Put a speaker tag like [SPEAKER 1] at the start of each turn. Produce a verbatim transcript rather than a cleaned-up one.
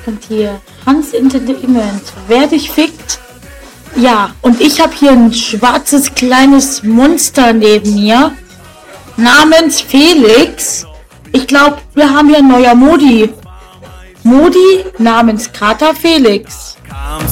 [SPEAKER 1] kommt hier? Hans Entertainment. Wer dich fickt? Ja, und ich habe hier ein schwarzes kleines Monster neben mir. Namens Felix. Ich glaube, wir haben hier ein neuer Modi. Modi namens Kater Felix.